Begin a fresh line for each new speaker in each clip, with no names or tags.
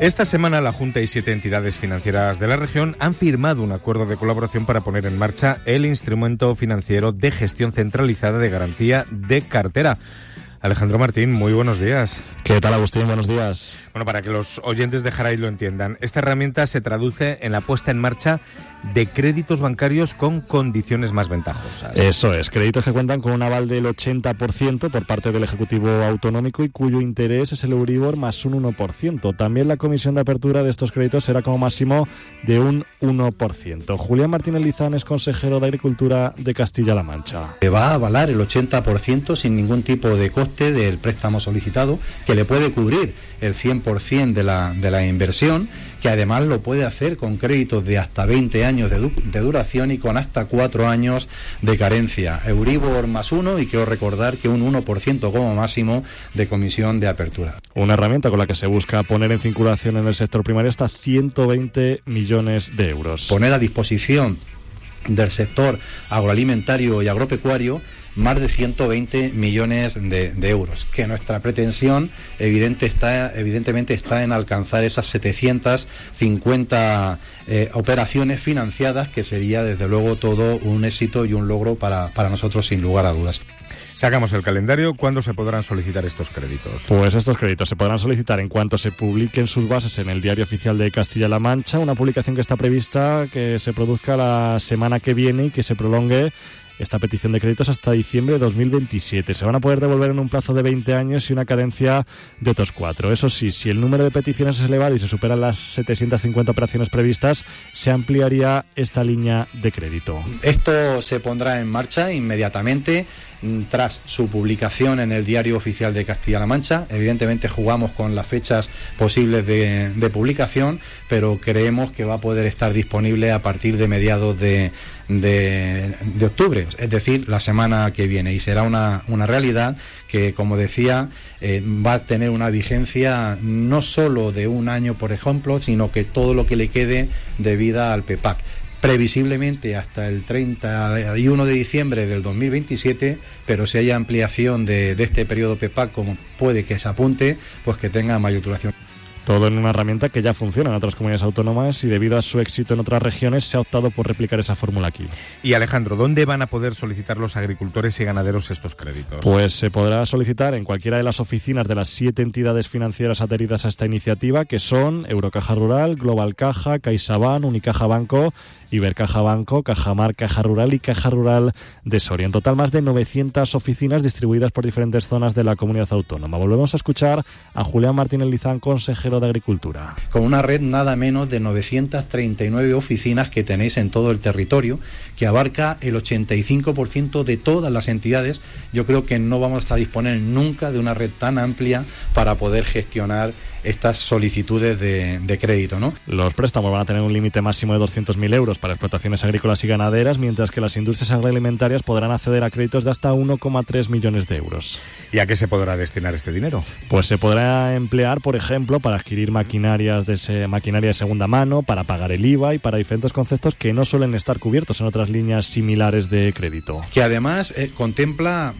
Esta semana la Junta y 7 entidades financieras de la región han firmado un acuerdo de colaboración para poner en marcha el instrumento financiero de gestión centralizada de garantía de cartera. Alejandro Martín, muy buenos días.
¿Qué tal, Agustín? Buenos días.
Bueno, para que los oyentes de Jaray lo entiendan, esta herramienta se traduce en la puesta en marcha de créditos bancarios con condiciones más ventajosas.
Eso es, créditos que cuentan con un aval del 80% por parte del Ejecutivo Autonómico y cuyo interés es el Euribor más un 1%. También la comisión de apertura de estos créditos será como máximo de un 1%. Julián Martínez Lizán es consejero de Agricultura de Castilla-La Mancha.
Va a avalar el 80% sin ningún tipo de coste del préstamo solicitado, que le puede cubrir el 100% de la inversión, que además lo puede hacer con créditos de hasta 20 años de duración y con hasta 4 años de carencia. Euribor más 1 y quiero recordar que un 1% como máximo de comisión de apertura.
Una herramienta con la que se busca poner en circulación en el sector primario hasta 120 millones de euros.
Poner a disposición del sector agroalimentario y agropecuario más de 120 millones de euros, que nuestra pretensión evidentemente está en alcanzar esas 750 operaciones financiadas, que sería desde luego todo un éxito y un logro para nosotros sin lugar a dudas.
Sacamos el calendario. ¿Cuándo se podrán solicitar estos créditos?
Pues estos créditos se podrán solicitar en cuanto se publiquen sus bases en el Diario Oficial de Castilla-La Mancha, una publicación que está prevista que se produzca la semana que viene y que se prolongue esta petición de créditos hasta diciembre de 2027. Se van a poder devolver en un plazo de 20 años y una cadencia de otros 4. Eso sí, si el número de peticiones es elevado y se superan las 750 operaciones previstas, se ampliaría esta línea de crédito.
Esto se pondrá en marcha inmediatamente tras su publicación en el Diario Oficial de Castilla-La Mancha. Evidentemente jugamos con las fechas posibles de publicación, pero creemos que va a poder estar disponible a partir de mediados de octubre, es decir, la semana que viene, y será una realidad que, como decía, va a tener una vigencia no solo de un año, por ejemplo, sino que todo lo que le quede de vida al PEPAC, previsiblemente hasta el 31 de diciembre del 2027, pero si hay ampliación de este periodo PEPAC, como puede que se apunte, pues que tenga mayor duración.
Todo en una herramienta que ya funciona en otras comunidades autónomas y debido a su éxito en otras regiones se ha optado por replicar esa fórmula aquí.
Y Alejandro, ¿dónde van a poder solicitar los agricultores y ganaderos estos créditos?
Pues se podrá solicitar en cualquiera de las oficinas de las 7 entidades financieras adheridas a esta iniciativa, que son Eurocaja Rural, Global Caja, CaixaBank, Unicaja Banco, Ibercaja Banco, Cajamar, Caja Rural y Caja Rural de Soria. En total, más de 900 oficinas distribuidas por diferentes zonas de la comunidad autónoma. Volvemos a escuchar a Julián Martínez Lizán, consejero de Agricultura.
Con una red nada menos de 939 oficinas que tenéis en todo el territorio, que abarca el 85% de todas las entidades, yo creo que no vamos a disponer nunca de una red tan amplia para poder gestionar estas solicitudes de crédito, ¿no?
Los préstamos van a tener un límite máximo de 200.000 euros para explotaciones agrícolas y ganaderas, mientras que las industrias agroalimentarias podrán acceder a créditos de hasta 1,3 millones de euros.
¿Y a qué se podrá destinar este dinero?
Pues se podrá emplear, por ejemplo, para adquirir maquinaria de segunda mano, para pagar el IVA y para diferentes conceptos que no suelen estar cubiertos en otras líneas similares de crédito.
Que además contempla,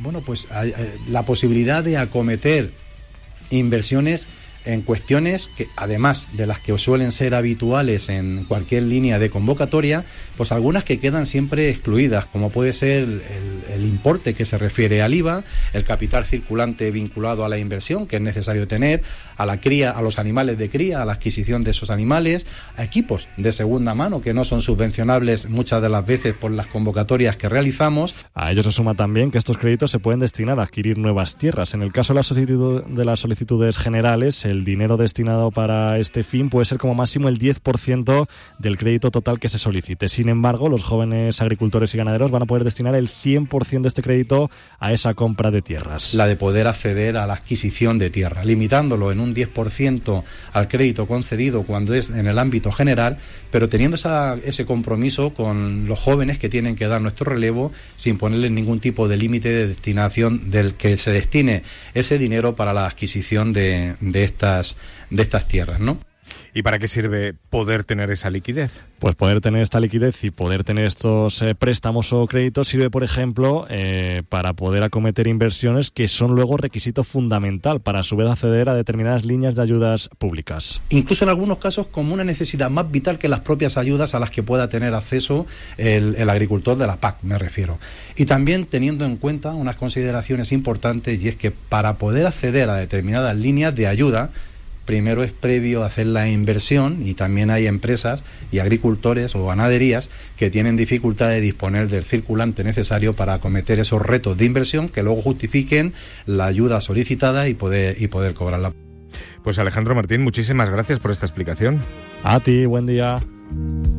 la posibilidad de acometer inversiones en cuestiones que, además de las que suelen ser habituales en cualquier línea de convocatoria, pues algunas que quedan siempre excluidas, como puede ser el importe que se refiere al IVA, el capital circulante vinculado a la inversión que es necesario tener, a la cría, a los animales de cría, a la adquisición de esos animales, a equipos de segunda mano que no son subvencionables muchas de las veces por las convocatorias que realizamos.
A ello se suma también que estos créditos se pueden destinar a adquirir nuevas tierras. En el caso de las solicitudes generales, el dinero destinado para este fin puede ser como máximo el 10% del crédito total que se solicite. Sin embargo, los jóvenes agricultores y ganaderos van a poder destinar el 100% de este crédito a esa compra de tierras.
La de poder acceder a la adquisición de tierra, limitándolo en un 10% al crédito concedido cuando es en el ámbito general, pero teniendo ese compromiso con los jóvenes que tienen que dar nuestro relevo, sin ponerles ningún tipo de límite de destinación del que se destine ese dinero para la adquisición de estas tierras, ¿no?
¿Y para qué sirve poder tener esa liquidez?
Pues poder tener esta liquidez y poder tener estos préstamos o créditos sirve, por ejemplo, para poder acometer inversiones que son luego requisito fundamental para a su vez acceder a determinadas líneas de ayudas públicas.
Incluso en algunos casos como una necesidad más vital que las propias ayudas a las que pueda tener acceso el agricultor de la PAC, me refiero. Y también teniendo en cuenta unas consideraciones importantes, y es que para poder acceder a determinadas líneas de ayuda, primero es previo hacer la inversión, y también hay empresas y agricultores o ganaderías que tienen dificultad de disponer del circulante necesario para acometer esos retos de inversión que luego justifiquen la ayuda solicitada y poder cobrarla.
Pues Alejandro Martín, muchísimas gracias por esta explicación.
A ti, buen día.